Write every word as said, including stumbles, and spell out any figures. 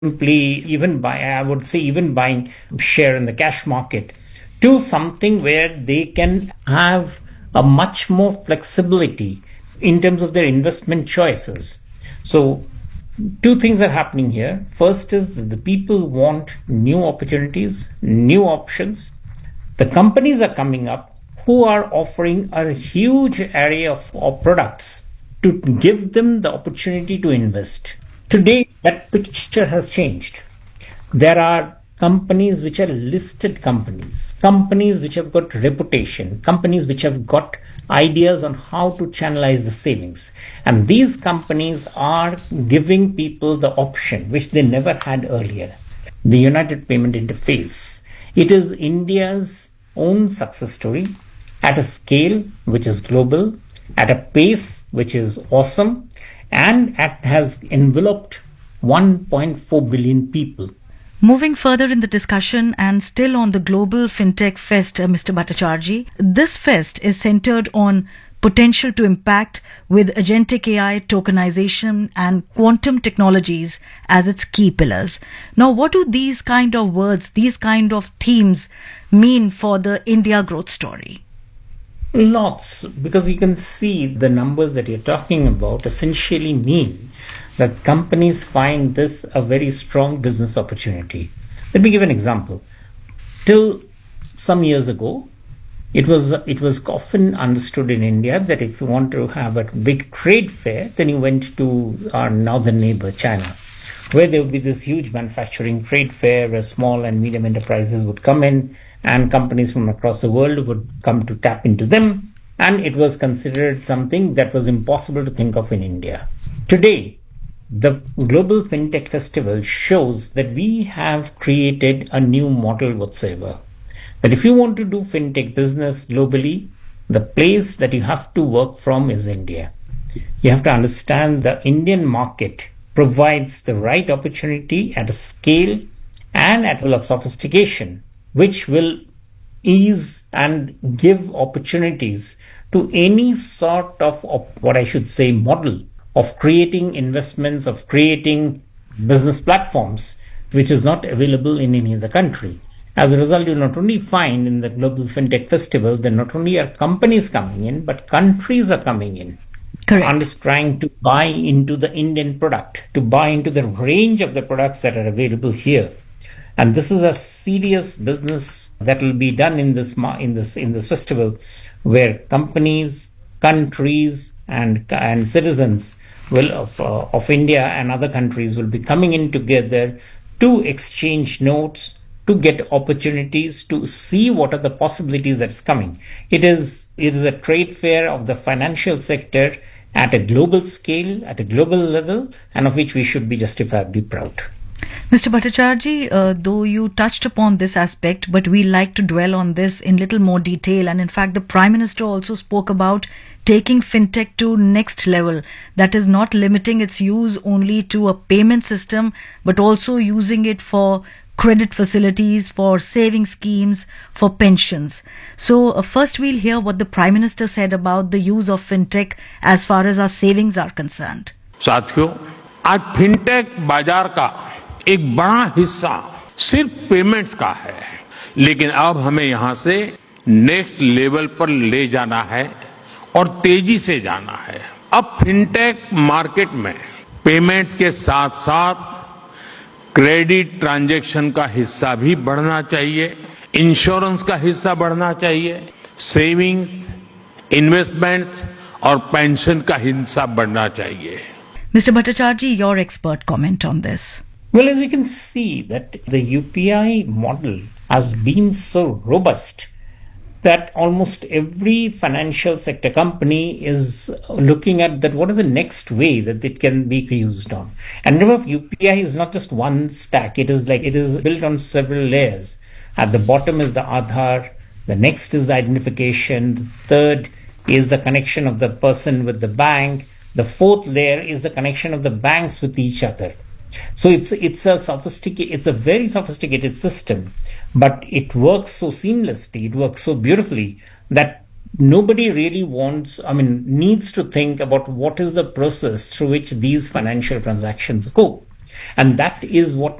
simply even buy, I would say, even buying share in the cash market, to something where they can have a much more flexibility in terms of their investment choices. So two things are happening here. First is that the people want new opportunities, new options. The companies are coming up who are offering a huge array of, of products to give them the opportunity to invest. Today, that picture has changed. There are companies which are listed companies, companies which have got reputation, companies which have got ideas on how to channelize the savings. And these companies are giving people the option which they never had earlier. The United Payment Interface. It is India's own success story at a scale which is global, at a pace which is awesome, and it has enveloped one point four billion people. Moving further in the discussion and still on the Global FinTech Fest, uh, Mister Bhattacharjee, this fest is centered on potential to impact with agentic A I, tokenization and quantum technologies as its key pillars. Now, what do these kind of words, these kind of themes mean for the India growth story? Lots, because you can see the numbers that you're talking about essentially mean that companies find this a very strong business opportunity. Let me give an example. Till some years ago, it was it was often understood in India that if you want to have a big trade fair, then you went to our northern neighbor, China, where there would be this huge manufacturing trade fair where small and medium enterprises would come in and companies from across the world would come to tap into them. And it was considered something that was impossible to think of in India. Today, the Global FinTech Festival shows that we have created a new model whatsoever. That if you want to do FinTech business globally, the place that you have to work from is India. You have to understand the Indian market provides the right opportunity at a scale and at a level of sophistication, which will ease and give opportunities to any sort of, of what I should say model of creating investments, of creating business platforms, which is not available in any other country. As a result, you not only find in the Global FinTech Festival that not only are companies coming in, but countries are coming in. Correct. And is trying to buy into the Indian product, to buy into the range of the products that are available here. And this is a serious business that will be done in this in this in this festival, where companies, countries, and and citizens will of uh, of India and other countries will be coming in together to exchange notes, to get opportunities, to see what are the possibilities that's coming. It is it is a trade fair of the financial sector at a global scale, at a global level, and of which we should be justifiably proud. Mister Bhattacharjee, uh, though you touched upon this aspect, but we like to dwell on this in little more detail. And in fact, the Prime Minister also spoke about taking fintech to next level. That is not limiting its use only to a payment system, but also using it for credit facilities, for saving schemes, for pensions. So uh, first we'll hear what the Prime Minister said about the use of fintech as far as our savings are concerned. साथियों, आज fintech बाजार का एक बड़ा हिस्सा सिर्फ payments का है, लेकिन अब हमें यहां से नेक्स्ट लेवल पर ले जाना है और तेजी से जाना है। अब फिनटेक मार्केट में पेमेंट्स के साथ साथ क्रेडिट ट्रांजैक्शन का हिस्सा भी बढ़ना चाहिए, इंश्योरेंस का हिस्सा बढ़ना चाहिए, सेविंग्स, इन्वेस्टमेंट्स और पेंशन का हिस्सा बढ़ना चाहिए। Mister Bhattacharjee, your expert comment on this. Well, as you can see that the U P I model has been so robust that almost every financial sector company is looking at that what is the next way that it can be used on. And remember, U P I is not just one stack. It is like it is built on several layers. At the bottom is the Aadhaar. The next is the identification. The third is the connection of the person with the bank. The fourth layer is the connection of the banks with each other. So it's it's a sophisticated, it's a very sophisticated system, but it works so seamlessly, it works so beautifully that nobody really wants, I mean, needs to think about what is the process through which these financial transactions go. And that is what